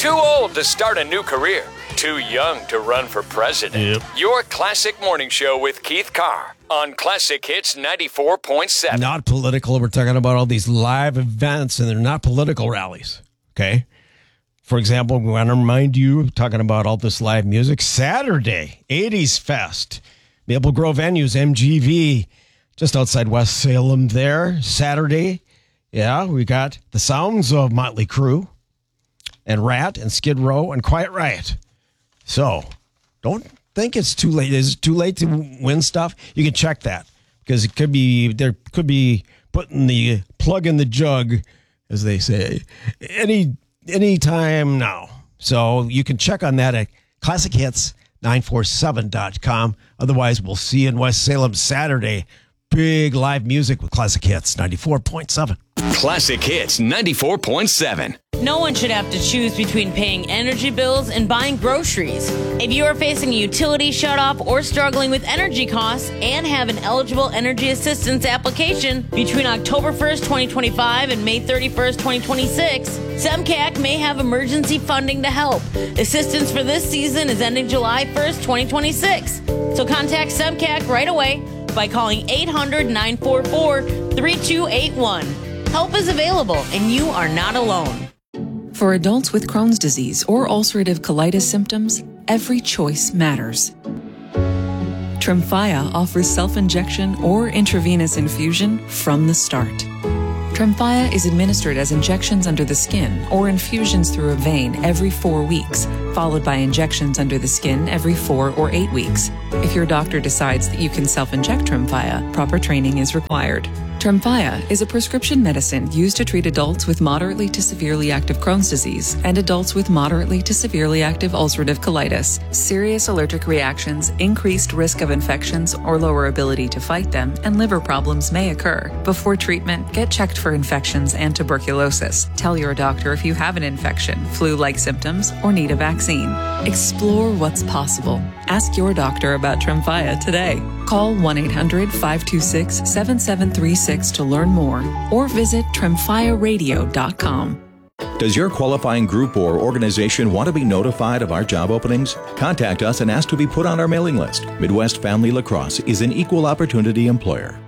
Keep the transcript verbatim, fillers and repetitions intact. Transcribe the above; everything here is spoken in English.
Too old to start a new career. Too young to run for president. Yep. Your Classic Morning Show with Keith Carr on Classic Hits ninety-four point seven. Not political. We're talking about all these live events, and they're not political rallies. Okay? For example, we want to remind you, talking about all this live music, Saturday, eighties Fest. Maple Grove Venues, M G V, just outside West Salem there. Saturday, yeah, we got the sounds of Motley Crue and Rat and Skid Row and Quiet Riot. So don't think it's too late. Is it too late to win stuff? You can check that because it could be, there could be putting the plug in the jug, as they say, any any time now. So you can check on that at classic hits nine four seven dot com. Otherwise, we'll see you in West Salem Saturday. Big live music with Classic Hits ninety-four point seven. Classic Hits ninety-four point seven. No one should have to choose between paying energy bills and buying groceries. If you are facing a utility shutoff or struggling with energy costs and have an eligible energy assistance application between October first, twenty twenty-five and May thirty-first, twenty twenty-six, SEMCAC may have emergency funding to help. Assistance for this season is ending July first, twenty twenty-six. So contact SEMCAC right away by calling eight hundred, nine four four, three two eight one. Help is available, and you are not alone. For adults with Crohn's disease or ulcerative colitis symptoms, every choice matters. Tremfya offers self-injection or intravenous infusion from the start. Tremfya is administered as injections under the skin or infusions through a vein every four weeks, followed by injections under the skin every four or eight weeks. If your doctor decides that you can self-inject Tremfya, proper training is required. Tremfya is a prescription medicine used to treat adults with moderately to severely active Crohn's disease and adults with moderately to severely active ulcerative colitis. Serious allergic reactions, increased risk of infections or lower ability to fight them, and liver problems may occur. Before treatment, get checked for infections and tuberculosis. Tell your doctor if you have an infection, flu-like symptoms, or need a vaccine. Explore what's possible. Ask your doctor about Tremfya today. Call one eight hundred, five two six, seven seven three six to learn more or visit tremfya radio dot com. Does your qualifying group or organization want to be notified of our job openings? Contact us and ask to be put on our mailing list. Midwest Family Lacrosse is an equal opportunity employer.